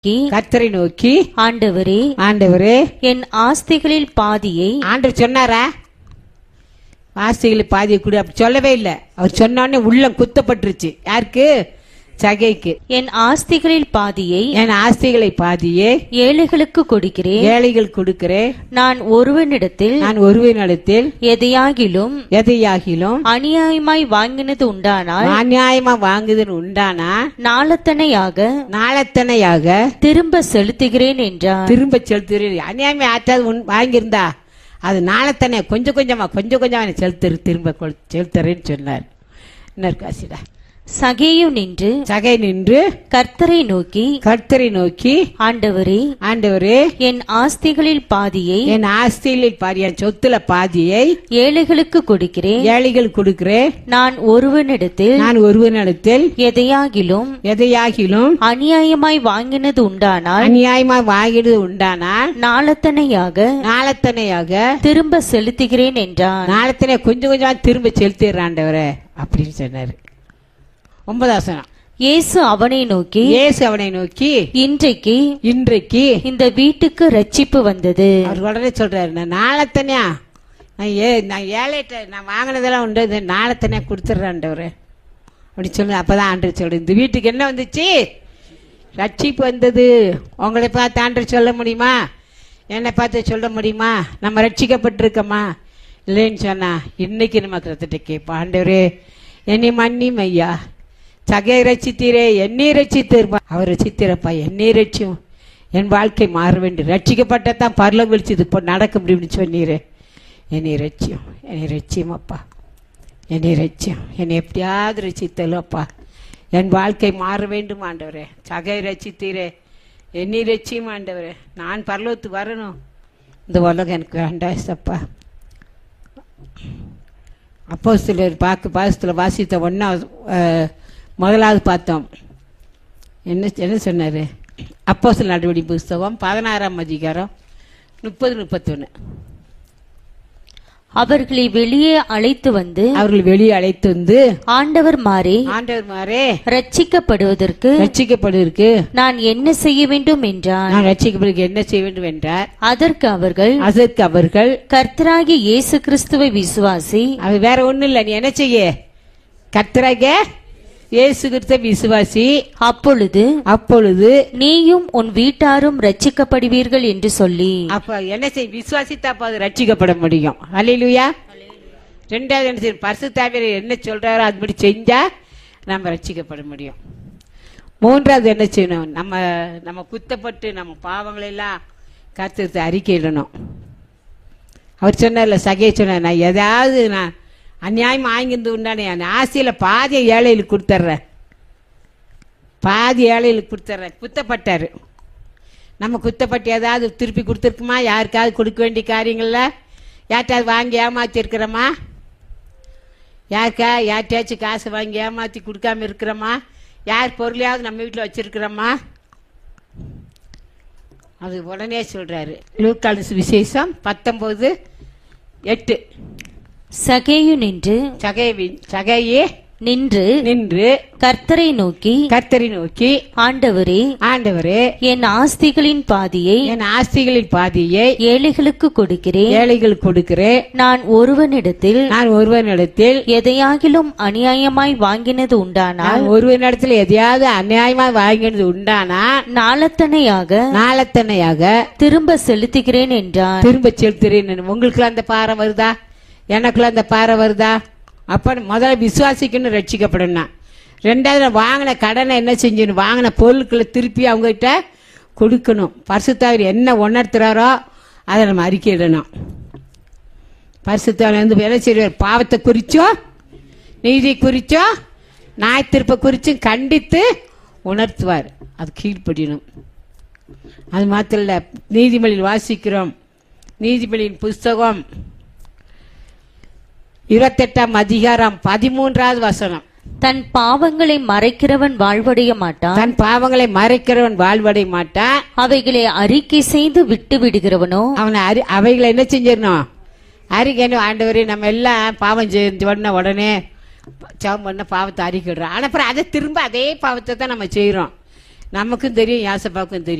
கர்த்தரை நோக்கி, ஆண்டவரே, ஆண்டவரே, என் ஆஸ்திகளில் பாதியை. ஆண்டவர் சொன்னாரா? ஆஸ்திகளில் பாதியை கொடு, அப்படி சொல்லவே இல்லை. அவர் சொன்னோடனே உள்ளம் குத்தப்பட்டுருச்சு. யாருக்கு? சகைக்கு. என் ஆஸ்திகளில் பாதியை, என் ஆஸ்திகளை பாதியை ஏழைகளுக்கு கொடுக்கிறேன். ஏழைகள் கொடுக்கிறேன். நான் ஒருவனிடத்தில் எதையாகிலும் அநியாயமாய் வாங்கினது உண்டானால், அநியாயமா வாங்குதல் உண்டானா நாளத்தனையாக திரும்ப செலுத்துகிறேன் என்றார். திரும்ப செலுத்துகிறேன். அநியாயமா ஆற்றாது வாங்கியிருந்தா அது நாளத்தனை கொஞ்சம் கொஞ்சமா திரும்ப செலுத்துறேன்னு சொன்னார். இன்னொரு காசிடா. சகை நின்று கர்த்தரை நோக்கி, ஆண்டவரே, என் ஆஸ்திகளில் பாதியை, என் சொத்துல பாதியை ஏழைகளுக்கு கொடுக்கிறேன். நான் ஒருவனிடத்தில் எதையாகிலும் அநியாயமாய் வாங்கினது உண்டானால் நாளத்தனையாக திரும்ப செலுத்துகிறேன் என்றார். நாளத்தனை கொஞ்சம் கொஞ்சமா திரும்ப செலுத்திடுறாண்டவரே அப்படின்னு சொன்னாரு. 9 இயேசு அவனை நோக்கி, இன்றைக்கு இந்த வீட்டுக்கு ரட்சிப்பு வந்தது. அவர் உடனே சொல்றாரு, நான் நாளத்தனையா நான் ஏழைட்ட நான் வாங்கினதெல்லாம் உண்டு, இந்த நாளத்தனையா கொடுத்துட்றாண்டவரு அப்படி சொல்லு. அப்பதான் ஆண்டவர் சொல்றேன், இந்த வீட்டுக்கு என்ன வந்துச்சு? ரட்சிப்பு வந்தது. உங்களை பார்த்து ஆண்டவர் சொல்ல முடியுமா? என்னை பார்த்து சொல்ல முடியுமா நம்ம ரட்சிக்கப்பட்டிருக்கோமா? இல்லைன்னு சொன்னா இன்னைக்கு நம்ம கருத்துட்டு கேட்போம், ஆண்டவரே என்னை மன்னியும் ஐயா, சகையை ரட்சித்தீரே, என்னை ரட்சித்தீர்ப்பா, அவர் ரட்சித்தீரப்பா, என்னை ரட்சியும், என் வாழ்க்கை மாற வேண்டும், ரட்சிக்கப்பட்டதான் பரலோகம் வெளிச்சது இப்போ நடக்க முடியும்னு சொன்னீரே, என்னை ரட்சியம் அப்பா, என்னை ரட்சியம், என்னை எப்படியாவது ரட்சித்தலும் அப்பா, என் வாழ்க்கை மாற வேண்டும் ஆண்டவரே, சகையை ரட்சித்தீரே, என்னை ரட்சியும் ஆண்டவரே, நான் பரலோகத்துக்கு வரணும், இந்த உலகம் எனக்கு வேண்டாம் அப்பா. அப்போஸ்தலர் பாசத்தில் வாசித்த முதலாவது பார்த்தோம். என்ன சொன்னாரு? அப்போஸ்தலர் நடவடிக்கை புஸ்தகம் 16ஆம் அதிகாரம் 30-31. அவர்களை வெளியே அழைத்து வந்து ஆண்டவர் மாறே ரட்சிக்கப்படுவதற்கு நான் என்ன செய்ய வேண்டும் என்றார். அதற்கு அவர்கள் கர்த்தராகிய இயேசு கிறிஸ்துவை விசுவாசி. அது வேற ஒண்ணும் இல்ல, நீ என்ன செய்ய? கர்த்தராகிய இயேசு கிறிஸ்துவை விசுவாசி, அப்பொழுது நீயும் உன் வீட்டாரும் ரட்சிக்கப்படுவீர்கள் என்று சொல்லி. அப்ப என்ன செய்ய? விசுவாசித்தா அப்ப அது ரட்சிக்கப்பட முடியும். அல்லேலூயா. ரெண்டாவது என்ன செய்ய? பரிசுத்த ஆவியானவர் என்ன சொல்றாரோ அதுபடி செஞ்சா நம்ம ரட்சிக்கப்பட முடியும். மூன்றாவது என்ன செய்யணும்? நம்ம குத்தப்பட்டு நம்ம பாவங்களை எல்லாம் கர்த்தருக்கு அறிக்கையிடணும். அவர் சொன்னார்ல, சகையை சொன்னார், நான் ஏதாவது நான் அநியாயம் வாங்கிருந்து உண்டானே அந்த ஆசையில பாதியை ஏழைகளுக்கு கொடுத்துட்றேன், குத்தப்பட்டாரு. நம்ம குத்தப்பட்டு ஏதாவது திருப்பி கொடுத்துருக்குமா? யாருக்காவது கொடுக்க வேண்டிய காரியங்கள்ல யார்ட்டாவது வாங்கி ஏமாத்தி இருக்கிறோமா? யார்ட்டாச்சும் காசு வாங்கி ஏமாத்தி கொடுக்காம இருக்கிறோமா? யார் பொருளையாவது நம்ம வீட்டில் வச்சிருக்கிறோமா? அது உடனே சொல்றாரு. லூக்கான விசேஷம் 19:8. சகையே நின்று கர்த்தரை நோக்கி, ஆண்டவரே, என் ஆஸ்திகளின் பாதியை ஏழைகளுக்கு கொடுக்கிறேன். நான் ஒருவனிடத்தில் எதையாகிலும் அநியாயமாய் வாங்கினது உண்டானால், நாளத்தனையாக திரும்ப செலுத்துகிறேன் என்றார். உங்களுக்கு அந்த பாரம் வருதா? எனக்குள்ள அந்த பாறை வருதா? அப்ப முதல்ல விசுவாசிக்கணும், ரட்சிக்கப்படணும். ரெண்டாவது வாங்கின கடனை என்ன செஞ்சணும்? வாங்கின பொருட்களை திருப்பி அவங்ககிட்ட கொடுக்கணும். பரிசுத்தாவியார் என்ன உணர்த்துறாரோ அதை நம்ம அறிக்கையிடணும். பரிசுத்தாவியார் வந்து வேலை செய்வார். பாவத்தை குறிச்சோ நீதி குறிச்சோ நியாயத்தீர்ப்பை குறிச்சும் கண்டித்து உணர்த்துவார். அது கீழ்ப்படியணும். அது மாத்திரம் இல்ல, நீதிமொழியில் வாசிக்கிறோம். நீதிமொழியின் புஸ்தகம் 28ஆம் அதிகாரம் 13வது வசனம். தன் பாவங்களை மறைக்கிறவன் வாழ்வடைய மாட்டான். அவைகளை அறிக்கை செய்து விட்டு விடுகிறவனோ அவைகளை என்ன செஞ்சிடணும்? அறிக்கை. ஆண்டவரே, நம்ம எல்லாம் பாவம் செஞ்ச உடனே ஜெபம் பண்ண பாவத்தை அறிக்கிடுறோம். ஆனால் அப்புறம் அதை திரும்ப அதே பாவத்தை தான் நம்ம செய்கிறோம். நமக்கும் தெரியும், யாசப்பாவுக்கும் தெரியும்.